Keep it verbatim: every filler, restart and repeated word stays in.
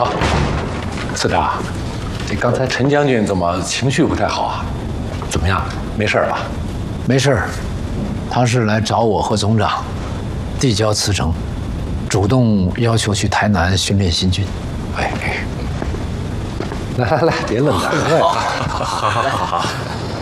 好，司长，这刚才陈将军怎么情绪不太好啊？怎么样？没事吧？ 没事儿，他是来找我和总长递交辞呈，主动要求去台南训练新军。 哎哎，来来来，别愣着。 好，好，好，好，好。